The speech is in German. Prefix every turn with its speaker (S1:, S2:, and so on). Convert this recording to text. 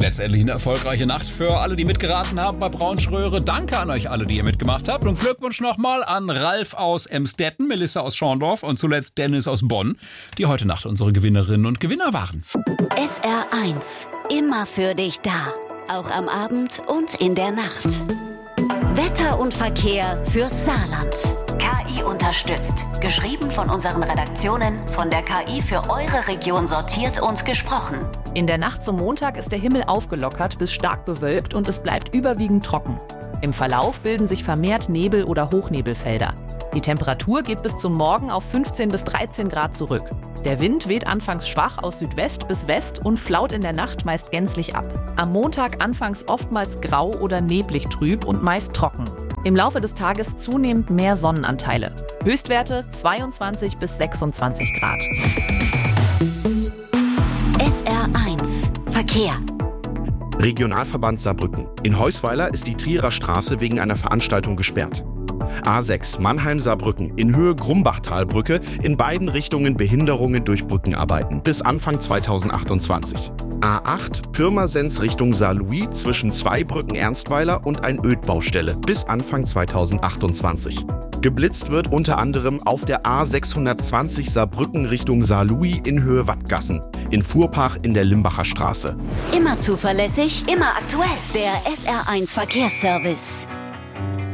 S1: Letztendlich eine erfolgreiche Nacht für alle, die mitgeraten haben bei Braunschröhre. Danke an euch alle, die ihr mitgemacht habt. Und Glückwunsch nochmal an Ralf aus Emstetten, Melissa aus Schorndorf und zuletzt Dennis aus Bonn, die heute Nacht unsere Gewinnerinnen und Gewinner waren.
S2: SR1, immer für dich da. Auch am Abend und in der Nacht. Wetter und Verkehr fürs Saarland. KI unterstützt. Geschrieben von unseren Redaktionen, von der KI für eure Region sortiert und gesprochen.
S3: In der Nacht zum Montag ist der Himmel aufgelockert bis stark bewölkt und es bleibt überwiegend trocken. Im Verlauf bilden sich vermehrt Nebel- oder Hochnebelfelder. Die Temperatur geht bis zum Morgen auf 15 bis 13 Grad zurück. Der Wind weht anfangs schwach aus Südwest bis West und flaut in der Nacht meist gänzlich ab. Am Montag anfangs oftmals grau oder neblig trüb und meist trocken. Im Laufe des Tages zunehmend mehr Sonnenanteile. Höchstwerte 22 bis 26 Grad.
S2: SR1 Verkehr.
S4: Regionalverband Saarbrücken. In Heusweiler ist die Trierer Straße wegen einer Veranstaltung gesperrt. A6 Mannheim-Saarbrücken in Höhe Grumbachtalbrücke, in beiden Richtungen Behinderungen durch Brückenarbeiten bis Anfang 2028. A8 Pirmasens Richtung Saarlouis zwischen Zweibrücken-Ernstweiler und ein Ödbaustelle bis Anfang 2028. Geblitzt wird unter anderem auf der A620 Saarbrücken Richtung Saarlouis in Höhe Wattgassen, in Fuhrpach in der Limbacher Straße.
S2: Immer zuverlässig, immer aktuell. Der SR1 Verkehrsservice.